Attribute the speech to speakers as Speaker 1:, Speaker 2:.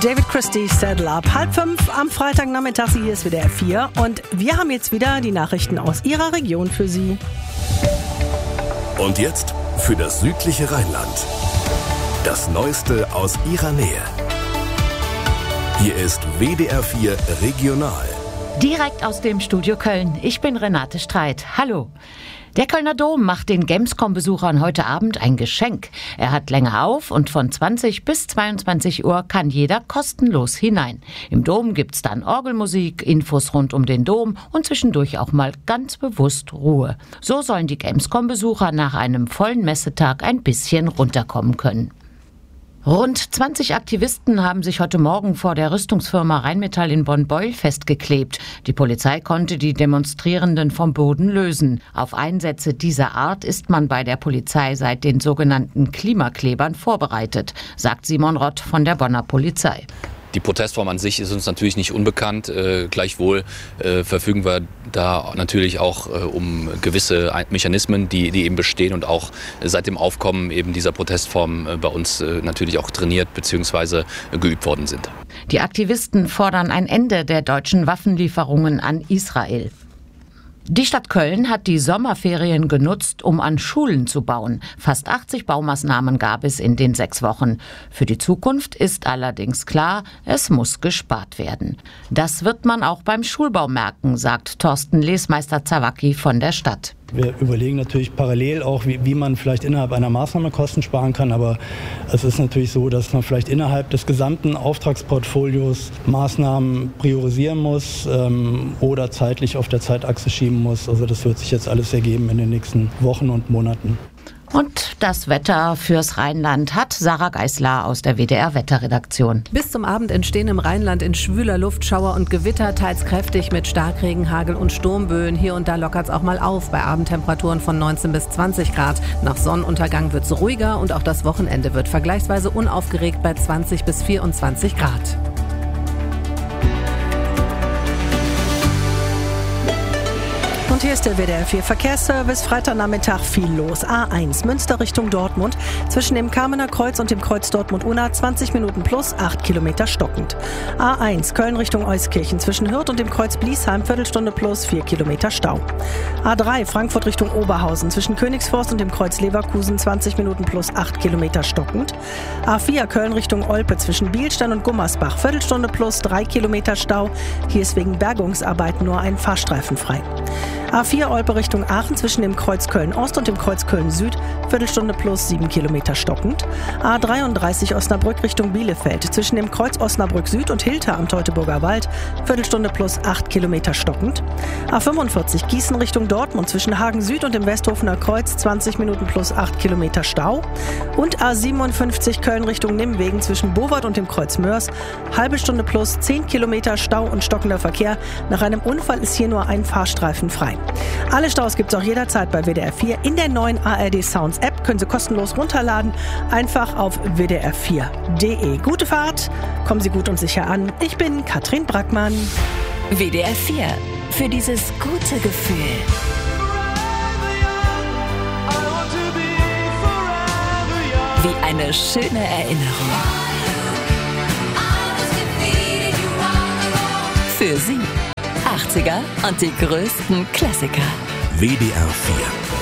Speaker 1: David Christie, Saddle Up. 4:30 am Freitagnachmittag, hier ist WDR 4 und wir haben jetzt wieder die Nachrichten aus Ihrer Region für Sie.
Speaker 2: Und jetzt für das südliche Rheinland. Das Neueste aus Ihrer Nähe. Hier ist WDR 4 Regional.
Speaker 3: Direkt aus dem Studio Köln. Ich bin Renate Streit. Hallo. Der Kölner Dom macht den Gamescom-Besuchern heute Abend ein Geschenk. Er hat länger auf und von 20 bis 22 Uhr kann jeder kostenlos hinein. Im Dom gibt's dann Orgelmusik, Infos rund um den Dom und zwischendurch auch mal ganz bewusst Ruhe. So sollen die Gamescom-Besucher nach einem vollen Messetag ein bisschen runterkommen können. Rund 20 Aktivisten haben sich heute Morgen vor der Rüstungsfirma Rheinmetall in Bonn-Beuel festgeklebt. Die Polizei konnte die Demonstrierenden vom Boden lösen. Auf Einsätze dieser Art ist man bei der Polizei seit den sogenannten Klimaklebern vorbereitet, sagt Simon Rott von der Bonner Polizei.
Speaker 4: Die Protestform an sich ist uns natürlich nicht unbekannt. Gleichwohl verfügen wir da natürlich auch um gewisse Mechanismen, die eben bestehen und auch seit dem Aufkommen eben dieser Protestform bei uns natürlich auch trainiert bzw. geübt worden sind.
Speaker 3: Die Aktivisten fordern ein Ende der deutschen Waffenlieferungen an Israel. Die Stadt Köln hat die Sommerferien genutzt, um an Schulen zu bauen. Fast 80 Baumaßnahmen gab es in den 6 Wochen. Für die Zukunft ist allerdings klar, es muss gespart werden. Das wird man auch beim Schulbau merken, sagt Thorsten Lesmeister-Zawacki von der Stadt.
Speaker 5: Wir überlegen natürlich parallel auch, wie man vielleicht innerhalb einer Maßnahme Kosten sparen kann. Aber es ist natürlich so, dass man vielleicht innerhalb des gesamten Auftragsportfolios Maßnahmen priorisieren muss oder zeitlich auf der Zeitachse schieben muss. Also das wird sich jetzt alles ergeben in den nächsten Wochen und Monaten.
Speaker 3: Und das Wetter fürs Rheinland hat Sarah Geisler aus der WDR-Wetterredaktion.
Speaker 6: Bis zum Abend entstehen im Rheinland in schwüler Luft Schauer und Gewitter, teils kräftig mit Starkregen, Hagel und Sturmböen. Hier und da lockert es auch mal auf, bei Abendtemperaturen von 19 bis 20 Grad. Nach Sonnenuntergang wird es ruhiger und auch das Wochenende wird vergleichsweise unaufgeregt bei 20 bis 24 Grad.
Speaker 1: Und hier ist der WDR 4 Verkehrsservice. Freitagnachmittag viel los. A1 Münster Richtung Dortmund. Zwischen dem Kamener Kreuz und dem Kreuz Dortmund-Unna 20 Minuten plus 8 Kilometer stockend. A1 Köln Richtung Euskirchen. Zwischen Hürth und dem Kreuz Bliesheim Viertelstunde plus 4 Kilometer Stau. A3 Frankfurt Richtung Oberhausen. Zwischen Königsforst und dem Kreuz Leverkusen 20 Minuten plus 8 Kilometer stockend. A4 Köln Richtung Olpe. Zwischen Bielstein und Gummersbach Viertelstunde plus 3 Kilometer Stau. Hier ist wegen Bergungsarbeiten nur ein Fahrstreifen frei. A4 Olpe Richtung Aachen zwischen dem Kreuz Köln-Ost und dem Kreuz Köln-Süd, Viertelstunde plus 7 Kilometer stockend. A33 Osnabrück Richtung Bielefeld zwischen dem Kreuz Osnabrück-Süd und Hilter am Teutoburger Wald, Viertelstunde plus 8 Kilometer stockend. A45 Gießen Richtung Dortmund zwischen Hagen-Süd und dem Westhofener Kreuz, 20 Minuten plus 8 Kilometer Stau. Und A57 Köln Richtung Nimwegen zwischen Bowart und dem Kreuz Mörs, halbe Stunde plus 10 Kilometer Stau und stockender Verkehr. Nach einem Unfall ist hier nur ein Fahrstreifen frei. Alle Staus gibt es auch jederzeit bei WDR 4. In der neuen ARD Sounds App können Sie kostenlos runterladen. Einfach auf wdr4.de. Gute Fahrt, kommen Sie gut und sicher an. Ich bin Katrin Brackmann.
Speaker 7: WDR 4. Für dieses gute Gefühl. Wie eine schöne Erinnerung. Für Sie. 80er und die größten Klassiker.
Speaker 2: WDR 4